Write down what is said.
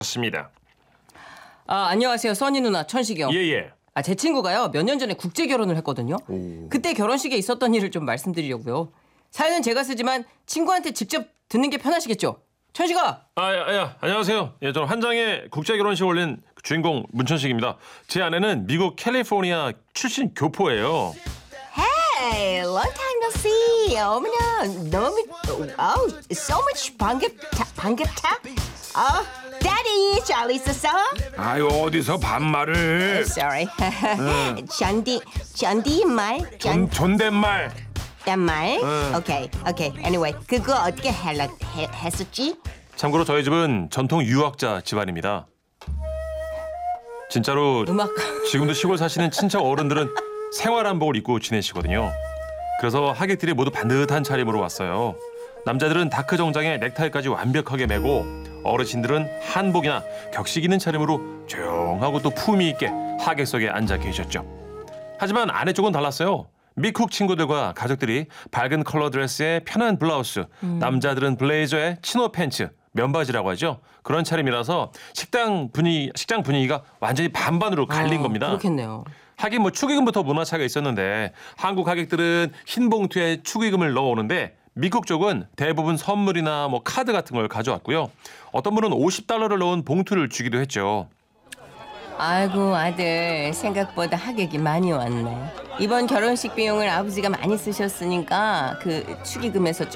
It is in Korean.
맞습니다. 안녕하세요. 써니 누나 천식이요. 예예. 제 친구가요. 몇 년 전에 국제 결혼을 했거든요. 그때 결혼식에 있었던 일을 좀 말씀드리려고요. 사연은 제가 쓰지만 친구한테 직접 듣는 게 편하시겠죠? 천식아. 안녕하세요. 예, 저는 한 장의 국제 결혼식 올린 주인공 문천식입니다. 제 아내는 미국 캘리포니아 출신 교포예요. Hey, long time no see. 어머나, 너무, so much 반갑다. Daddy, 잘 있었어? 아유 어디서 반말을 Sorry. 존댓말 존댓말. 오케이. Anyway, 그거 어떻게 했었지? 참고로 저희 집은 전통 유학자 집안입니다. 진짜로 음악. 지금도 시골 사시는 친척 어른들은 생활한복을 입고 지내시거든요. 그래서 하객들이 모두 반듯한 차림으로 왔어요. 남자들은 다크 정장에 넥타이까지 완벽하게 매고 어르신들은 한복이나 격식 있는 차림으로 조용하고 또 품위 있게 하객석에 앉아 계셨죠. 하지만 아내 쪽은 달랐어요. 미국 친구들과 가족들이 밝은 컬러 드레스에 편한 블라우스, 남자들은 블레이저에 치노 팬츠, 면바지라고 하죠. 그런 차림이라서 식당 분위기가 완전히 반반으로 갈린 겁니다. 그렇겠네요. 하긴 뭐 축의금부터 문화 차이가 있었는데 한국 하객들은 흰 봉투에 축의금을 넣어오는데 미국 쪽은 대부분 선물이나 뭐 카드 같은 걸 가져왔고요. 어떤 분은 $50를 넣은 봉투를 주기도 했죠. 아이고 아들 생각보다 하객이 많이 왔네. 이번 결혼식 비용을 아버지가 많이 쓰셨으니까 그 축의금에서